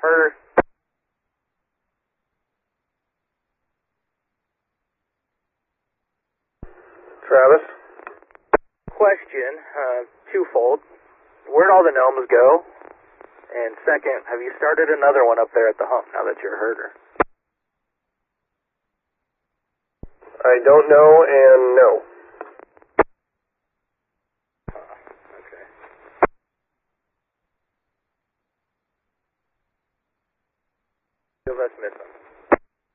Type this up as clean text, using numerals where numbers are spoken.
Herder. Travis? Question, twofold. Where'd all the gnomes go? And second, have you started another one up there at the hump now that you're a herder? I don't know, and no.